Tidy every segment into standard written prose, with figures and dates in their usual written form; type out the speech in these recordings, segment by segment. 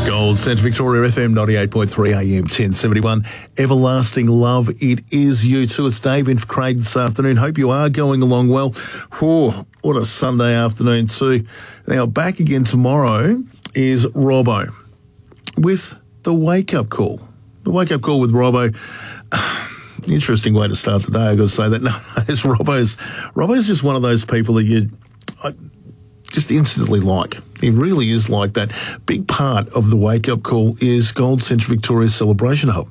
Gold Centre Victoria FM 98.3 AM 1071. Everlasting love, it is you too. It's Dave in for Craig this afternoon. Hope you are going along well. Oh, what a Sunday afternoon too. Now back again tomorrow is Robbo with the Wake Up Call. The Wake Up Call with Robbo. Interesting way to start the day, I've got to say that. No, it's Robbo's just one of those people that you just instantly like. He really is like that. Big part of the Wake Up Call is Gold Centre Victoria's Celebration Hub.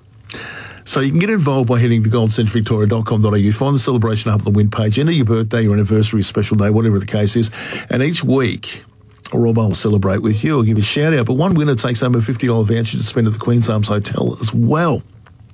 So you can get involved by heading to goldcentrevictoria.com.au, find the Celebration Hub on the win page, enter your birthday, your anniversary, your special day, whatever the case is, and each week Robbo will celebrate with you or give a shout out. But one winner takes home a $50 voucher to spend at the Queen's Arms Hotel as well.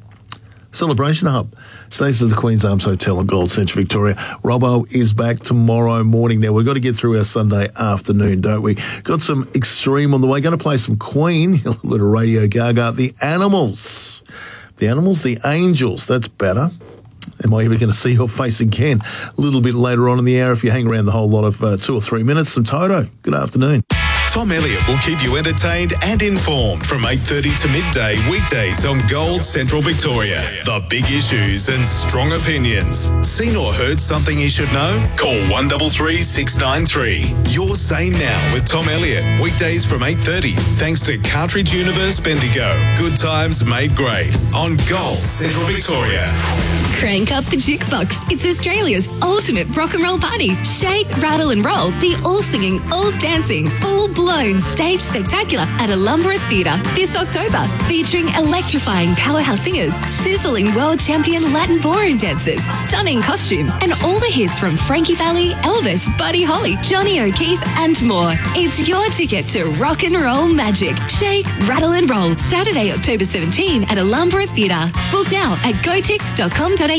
Celebration Hub stays at the Queen's Arms Hotel in Gold Centre Victoria. Robbo is back tomorrow morning. Now, we've got to get through our Sunday afternoon, don't we? Got some Extreme on the way. Going to play some Queen, a little Radio Gaga. The Animals. The Animals, the Angels. That's better. Am I ever going to see your face again a little bit later on in the hour if you hang around the whole lot of 2 or 3 minutes? Some Toto. Good afternoon. Tom Elliott will keep you entertained and informed from 8:30 to midday weekdays on Gold Central Victoria. The big issues and strong opinions. Seen or heard something you should know? Call 133 693. Your Say Now with Tom Elliott. Weekdays from 8:30. Thanks to Cartridge Universe Bendigo. Good times made great on Gold Central Victoria. Crank up the jukebox. It's Australia's ultimate rock and roll party. Shake, rattle and roll. The all-singing, all-dancing, full-blown stage spectacular at Alumbra Theatre this October. Featuring electrifying powerhouse singers, sizzling world champion Latin ballroom dancers, stunning costumes, and all the hits from Frankie Valli, Elvis, Buddy Holly, Johnny O'Keefe, and more. It's your ticket to rock and roll magic. Shake, rattle and roll. Saturday, October 17 at Alumbra Theatre. Book now at gotix.com.au.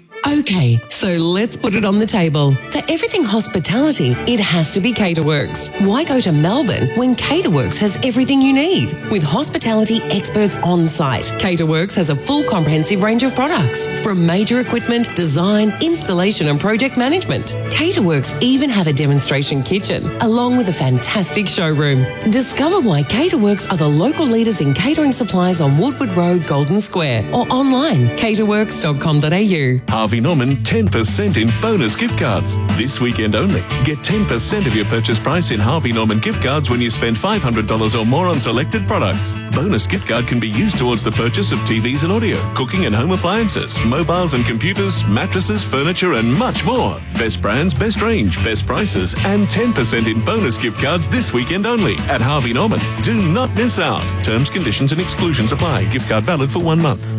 Okay, so let's put it on the table. For everything hospitality, it has to be Caterworks. Why go to Melbourne when Caterworks has everything you need? With hospitality experts on site, Caterworks has a full comprehensive range of products, from major equipment, design, installation and project management. Caterworks even have a demonstration kitchen, along with a fantastic showroom. Discover why Caterworks are the local leaders in catering supplies on Woodward Road, Golden Square, or online, caterworks.com.au. Harvey Norman 10% in bonus gift cards. This weekend only. Get 10% of your purchase price in Harvey Norman gift cards when you spend $500 or more on selected products. Bonus gift card can be used towards the purchase of TVs and audio, cooking and home appliances, mobiles and computers, mattresses, furniture and much more. Best brands, best range, best prices and 10% in bonus gift cards this weekend only at Harvey Norman. Do not miss out. Terms, conditions and exclusions apply. Gift card valid for 1 month.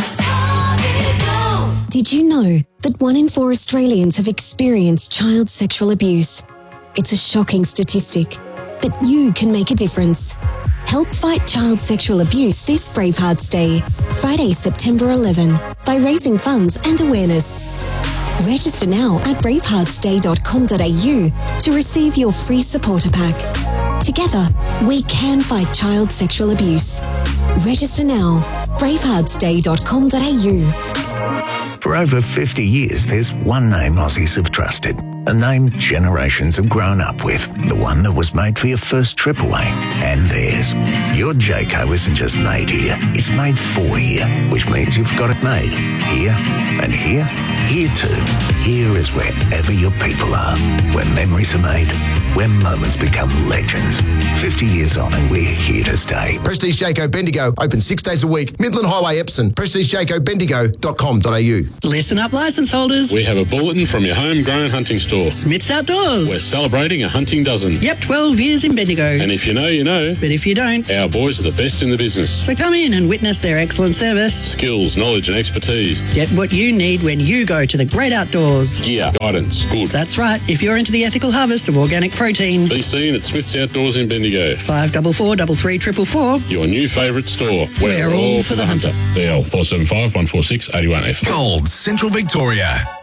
Did you know that 1 in 4 Australians have experienced child sexual abuse? It's a shocking statistic, but you can make a difference. Help fight child sexual abuse this Bravehearts Day, Friday, September 11, by raising funds and awareness. Register now at braveheartsday.com.au to receive your free supporter pack. Together, we can fight child sexual abuse. Register now, braveheartsday.com.au. For over 50 years, there's one name Aussies have trusted, a name generations have grown up with, the one that was made for your first trip away, and theirs. Your Jayco isn't just made here, it's made for here, which means you've got it made here and here, here too. Here is wherever your people are, where memories are made, where moments become legends. 50 years on and we're here to stay. Prestige Jayco Bendigo, open 6 days a week. Midland Highway, Epsom. PrestigeJaycoBendigo.com.au. Listen up, licence holders. We have a bulletin from your homegrown hunting store. Smith's Outdoors. We're celebrating a hunting dozen. Yep, 12 years in Bendigo. And if you know, you know. But if you don't, our boys are the best in the business. So come in and witness their excellent service. Skills, knowledge and expertise. Get what you need when you go to the great outdoors. Gear, guidance, good. That's right. If you're into the ethical harvest of organic protein. Be seen at Smith's Outdoors in Bendigo. 544 33444. Your new favourite store. We're all for the hunter. DL 475 146 81F. Gold Central Victoria.